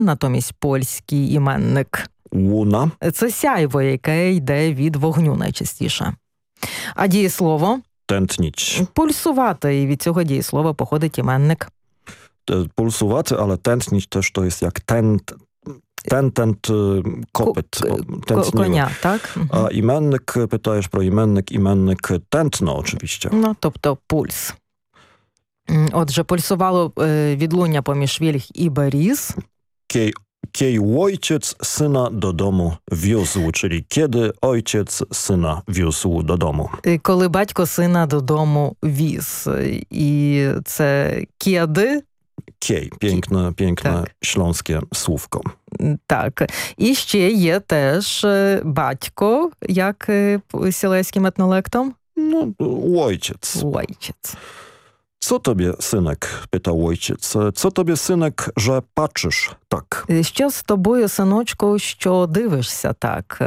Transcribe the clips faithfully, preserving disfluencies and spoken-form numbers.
натомість польський іменник. Łuna. Це сяйво, яке йде від вогню найчастіше. А дієслово? Tętnić. Пульсувати, і від цього дієслова походить іменник. Pulsowaty, ale tętnić też to jest jak tent, ten, tent, kopyt. K- konia, tak? A imennik, pytajesz pro imennik, imennik tętno oczywiście. Ну, тобто пульс. Отже, пульсувало відлуння поміж вільх і беріз. Kiej, kiej ojciec syna do domu wiózł, czyli kiedy ojciec syna wiózł do domu. Коли батько сина додому віз. І це кєди. Kiej, piękne, piękne tak. śląskie słówko. Так. І ще є теж батько, як сілеським етнолектом. No, ojciec. Ojciec. Co tobie, synek? Pytał ojciec. Co tobie, synek, że patrzysz tak? Що з тобою, синочку, що дивишся так?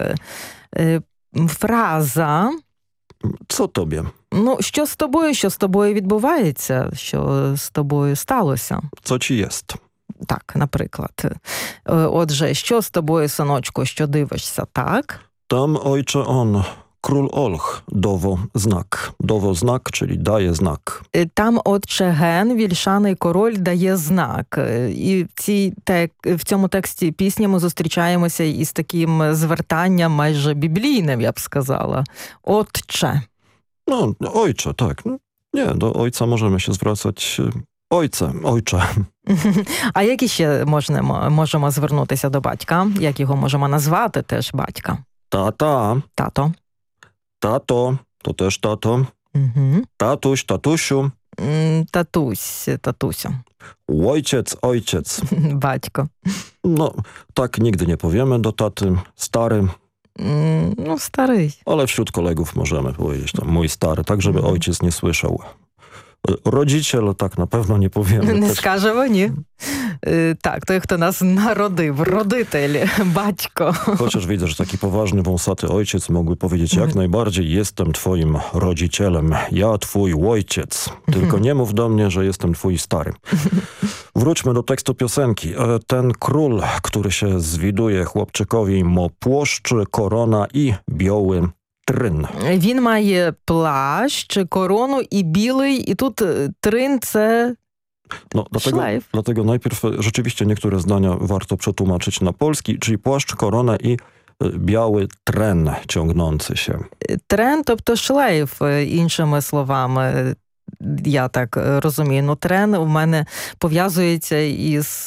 Фраза. Co tobie? Ну, що з тобою, що з тобою відбувається, що з тобою сталося? Co ci jest? Так, наприклад. Отже, що з тобою, синочку, що дивишся так? Tam, ojcze, on, król Olch, dowo znak. Dowo znak, czyli daje znak. Там, отче Ген, вільшаний король, дає знак. І в, цій тек... в цьому тексті пісні ми зустрічаємося із таким звертанням майже біблійним, я б сказала. Отче. No, ojcze, tak. No, nie, do ojca możemy się zwracać ojcze, ojcze. А як іще можна, можемо звернутися до батька? Як його можемо назвати теж батька? Tata. Тато. Tato, to też tato. Угу. Tatuś, tatusiu. Татусь, татусю. Ojciec, ojciec. Батько. No, tak nigdy nie powiemy do taty. Stary. No, старий. Ale wśród kolegów możemy powiedzieć tam mój stary, tak żeby mhm. ojciec nie słyszał. Rodziciel tak na pewno nie powiemy. Не też. скажемо, ні. Так, той, хто нас народив, родитель, батько. Chociaż widzę, że taki poważny, wąsaty ojciec mógłby powiedzieć jak najbardziej jestem twoim rodzicielem, ja twój ojciec. Tylko nie mów do mnie, że jestem twój stary. Wróćmy do tekstu piosenki. Ten król, który się zwiduje chłopczykowi, mo płoszcz, korona i biały трин. Він має плащ, корону і білий, і тут трин – це no, dlatego, szlajf. Dlatego najpierw rzeczywiście niektóre zdania warto przetłumaczyć na polski, czyli płaszcz, korona i biały tren ciągnący się. Трен, тобто шлейф, іншими словами. Я так розумію. Ну, трен у мене пов'язується із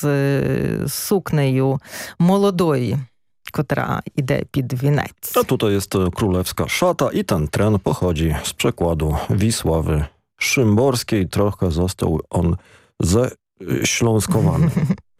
сукнею молодої, która idzie pod wieniec. A tutaj jest królewska szata i ten tren pochodzi z przekładu Wisławy Szymborskiej. Trochę został on ześląskowany.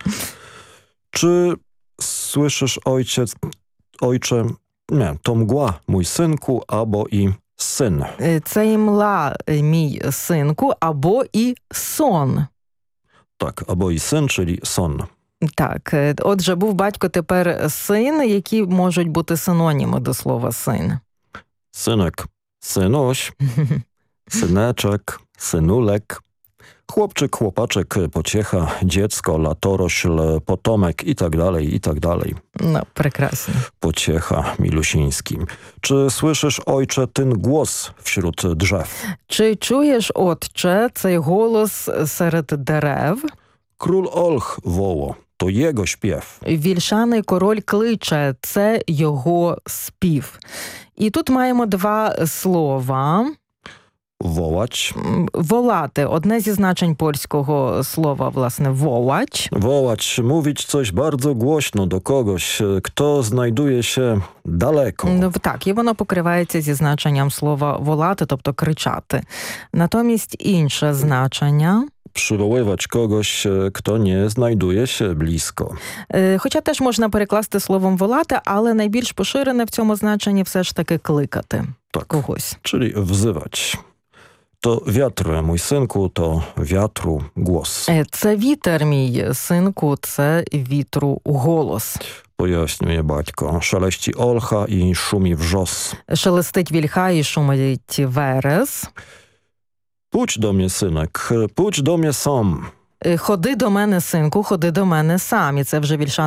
Czy słyszysz, ojciec, ojcze, nie, to mgła, mój synku, albo i syn. Це і мла, мій синку, або і сон. Tak, albo i syn, czyli son. Так, отже, був батько, тепер син, які можуть бути синоніми до слова син. Synek, synuś, syneczek, synulek, chłopczyk, chłopaczek, pociecha, dziecko, latorośl, potomek i tak dalej, i tak dalej. No, прекрасно. Pociecha, milusiński. Czy słyszysz, ojcze, ten głos wśród drzew? Чи чуєш, отче, цей голос серед дерев? Król Olch woło. To jego śpiew. Вільшаний король кличе, це його спів. І тут маємо два слова. Wołać. Волати. Одне зі значень польського слова, власне, wołać. Wołać, mówić coś bardzo głośno do kogoś, kto znajduje się daleko. Ну, так, і воно покривається зі значенням слова волати, тобто кричати. Натомість інше значення. Przywoływać kogoś, kto nie znajduje się blisko. Хоча теж можна перекласти словом волати, але найбільш поширене в цьому значенні все ж таки кликати tak. когось. Czyli wzywać. To wiatr, mój synku, to wiatru głos. Це вітер, мій синку, це вітру голос. Pojaśniuje батько. Szeleści olcha i szumi wrzos. Шелестить вільха і шумить верес. Pójdź do mnie, synek, pójdź do mnie sam. Ходи до мене, синку, ходи до мене сам. І це вже Вільшана